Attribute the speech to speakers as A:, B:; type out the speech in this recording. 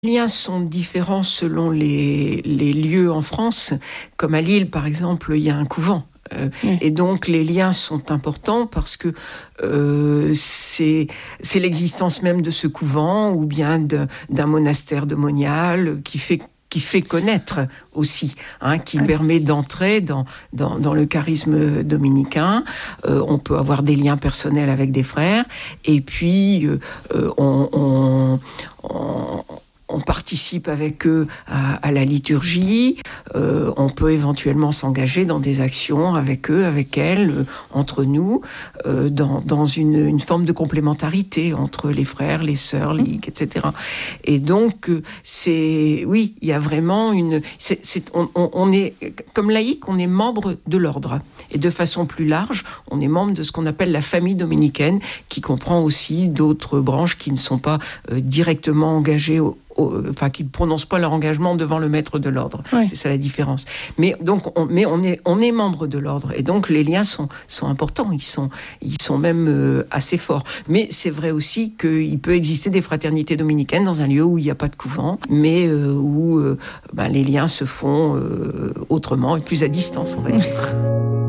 A: Les liens sont différents selon les lieux en France. Comme à Lille, par exemple, il y a un couvent. Et donc les liens sont importants parce que c'est l'existence même de ce couvent ou bien d'un monastère de Monial qui fait connaître aussi, qui permet d'entrer dans le charisme dominicain. On peut avoir des liens personnels avec des frères et puis on participe avec eux à la liturgie, on peut éventuellement s'engager dans des actions avec eux, avec elles, entre nous, dans une forme de complémentarité entre les frères, les sœurs, etc. Et donc, il y a vraiment on est, comme laïc, on est membre de l'ordre. Et de façon plus large, on est membre de ce qu'on appelle la famille dominicaine, qui comprend aussi d'autres branches qui ne sont pas directement engagées qui ne prononcent pas leur engagement devant le maître de l'ordre. Oui. C'est ça la différence. Mais donc, on est membre de l'ordre. Et donc, les liens sont importants. Ils sont même assez forts. Mais c'est vrai aussi qu'il peut exister des fraternités dominicaines dans un lieu où il n'y a pas de couvent, mais où les liens se font autrement et plus à distance, on va dire.